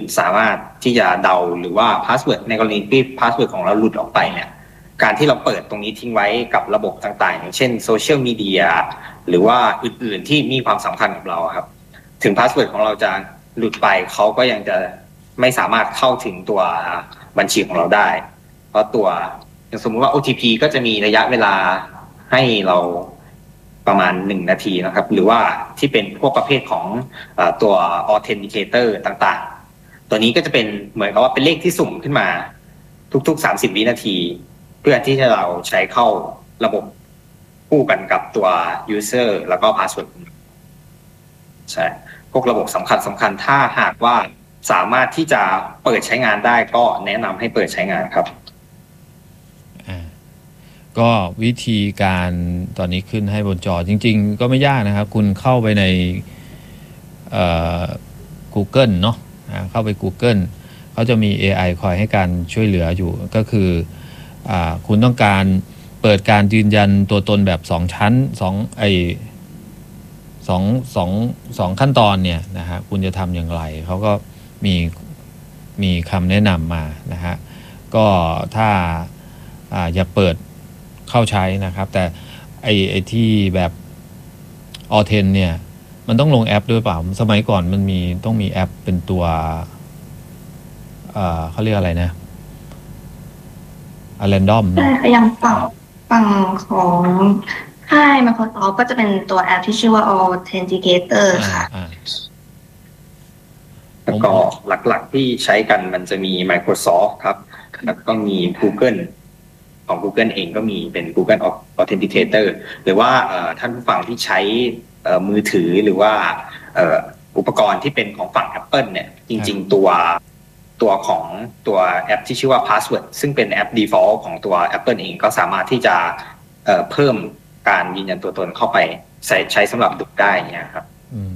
สามารถที่จะเดาหรือว่าพาสเวิร์ดในกรณีที่พาสเวิร์ดของเราหลุดออกไปเนี่ยการที่เราเปิดตรงนี้ทิ้งไว้กับระบบต่างๆอย่างเช่นโซเชียลมีเดียหรือว่าอื่นๆที่มีความสำคัญกับเราครับถึงพาสเวิร์ดของเราจะหลุดไปเขาก็ยังจะไม่สามารถเข้าถึงตัวบัญชีของเราได้เพราะตัวอย่างสมมุติว่า OTP ก็จะมีระยะเวลาให้เราประมาณ1 นาทีนะครับหรือว่าที่เป็นพวกประเภทของตัว authenticator ต่างๆตัวนี้ก็จะเป็นเหมือนกับว่าเป็นเลขที่สุ่มขึ้นมาทุกๆ30 วินาทีเพื่อที่จะเราใช้เข้าระบบคู่กันกับตัว user แล้วก็ password ใช่พวกระบบสำคัญถ้าหากว่าสามารถที่จะเปิดใช้งานได้ก็แนะนำให้เปิดใช้งานครับก็วิธีการตอนนี้ขึ้นให้บนจอจริงๆก็ไม่ยากนะครับคุณเข้าไปในGoogle เนาะเข้าไป Google เขาจะมี AI คอยให้การช่วยเหลืออยู่ก็คือคุณต้องการเปิดการยืนยันตัวตนแบบ2 ชั้น2ขั้นตอนเนี่ยนะฮะคุณจะทำอย่างไรเขาก็มีคำแนะนำมานะฮะก็ถ้าอย่าเปิดเข้าใช้นะครับแต่ไอ้ที่แบบออเทนเนี่ยมันต้องลงแอปด้วยเปล่าสมัยก่อนมันต้องมีแอปเป็นตัวเขาเรียกอะไรนะrandom ใช่ค่ะยังฝั่งของค่าย Microsoft ก็จะเป็นตัวแอปที่ชื่อว่า Authenticator ค่ะแล้วก็หลักๆที่ใช้กันมันจะมี Microsoft ครับแล้วก็มี Google ของ Google เองก็มีเป็น Google Authenticator หรือว่าท่านผู้ฟังที่ใช้มือถือหรือว่าอุปกรณ์ที่เป็นของฝั่ง Apple เนี่ยจริงๆตัวของตัวแอปที่ชื่อว่า Password ซึ่งเป็นแอป default ของตัว Apple เองก็สามารถที่จะเพิ่มการยืนยันตัวตนเข้าไปใช้สำหรับดูได้เนี่ยครับ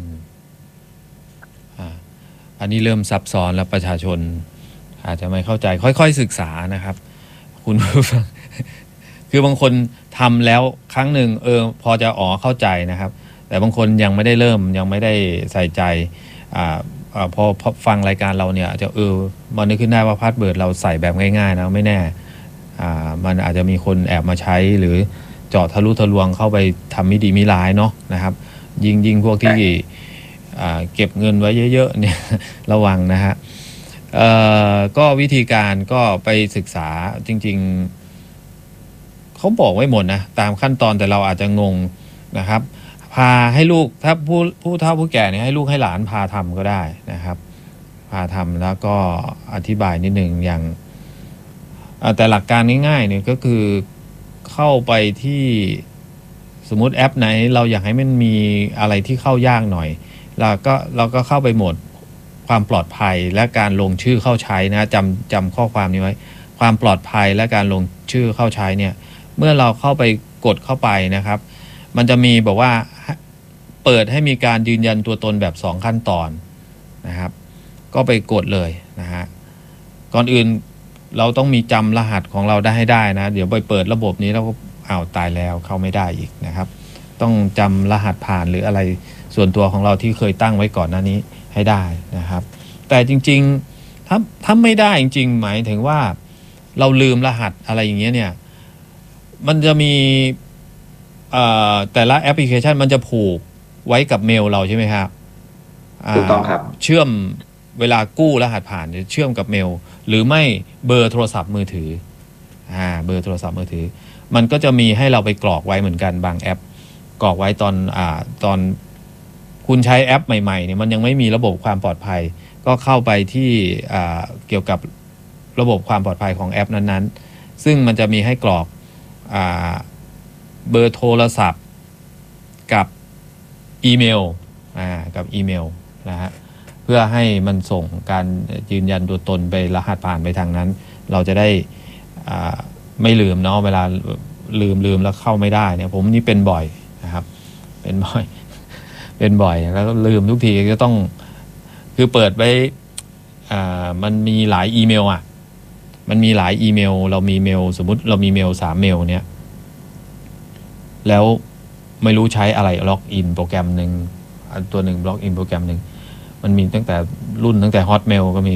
อันนี้เริ่มซับซ้อนแล้วประชาชนอาจจะไม่เข้าใจค่อยๆศึกษานะครับคุณผู้ฟังคือบางคนทำแล้วครั้งหนึ่งพอจะเข้าใจนะครับแต่บางคนยังไม่ได้เริ่มยังไม่ได้ใส่ใจพอฟังรายการเราเนี่ยจะมันนึกขึ้นได้ว่าพาสเวิร์ดเราใส่แบบง่ายๆนะไม่แน่มันอาจจะมีคนแอบมาใช้หรือเจาะทะลุทะลวงเข้าไปทำไม่ดีไม่ร้ายเนาะนะครับยิงพวกที่เก็บเงินไว้เยอะๆเนี่ยระวังนะฮะก็วิธีการก็ไปศึกษาจริงๆเขาบอกไว้หมดนะตามขั้นตอนแต่เราอาจจะงงนะครับพาให้ลูกถ้าผู้เฒ่าผู้แก่เนี่ยให้ลูกให้หลานพาทำก็ได้นะครับพาทำแล้วก็อธิบายนิดหนึ่งอย่างแต่หลักการง่ายๆเนี่ยก็คือเข้าไปที่สมมุติแอปไหนเราอยากให้มันมีอะไรที่เข้ายากหน่อยเราก็เข้าไปโหมดความปลอดภัยและการลงชื่อเข้าใช้นะจำข้อความนี้ไว้ความปลอดภัยและการลงชื่อเข้าใช้เนี่ยเมื่อเราเข้าไปกดเข้าไปนะครับมันจะมีบอกว่าเปิดให้มีการยืนยันตัวตนแบบ2 ขั้นตอนนะครับก็ไปกดเลยนะฮะก่อนอื่นเราต้องมีจำรหัสของเราได้ให้ได้นะเดี๋ยวไปเปิดระบบนี้แล้วก็ตายแล้วเข้าไม่ได้อีกนะครับต้องจำรหัสผ่านหรืออะไรส่วนตัวของเราที่เคยตั้งไว้ก่อนหน้านี้ให้ได้นะครับแต่จริงๆถ้าไม่ได้จริงๆหมายถึงว่าเราลืมรหัสอะไรอย่างเงี้ยเนี่ยมันจะมีแต่ละแอปพลิเคชันมันจะผูกไว้กับเมลเราใช่ไหมครับถูกต้องครับเชื่อมเวลากู้รหัสผ่านจะเชื่อมกับเมลหรือไม่เบอร์โทรศัพท์มือถือเบอร์โทรศัพท์มือถือมันก็จะมีให้เราไปกรอกไว้เหมือนกันบางแอปกรอกไว้ตอนคุณใช้แอปใหม่ๆเนี่ยมันยังไม่มีระบบความปลอดภัยก็เข้าไปที่เกี่ยวกับระบบความปลอดภัยของแอปนั้นๆซึ่งมันจะมีให้กรอกเบอร์โทรศัพท์กับอีเมลนะฮะเพื่อให้มันส่งการยืนยันตัวตนไปรหัสผ่านไปทางนั้นเราจะได้ไม่ลืมเนาะเวลาลืมแล้วเข้าไม่ได้เนี่ยผมนี่เป็นบ่อยนะครับเป็นบ่อยแล้วก็ลืมทุกทีก็ต้องคือเปิดไว้มันมีหลายอีเมลมันมีหลายอีเมลเรามีเมลสมมุติเรามีเมล3 เมลเนี่ยแล้วไม่รู้ใช้อะไรล็อกอินโปรแกรมนึงตัวหนึ่งล็อกอินโปรแกรมนึงมันมีตั้งแต่ Hotmail ก็มี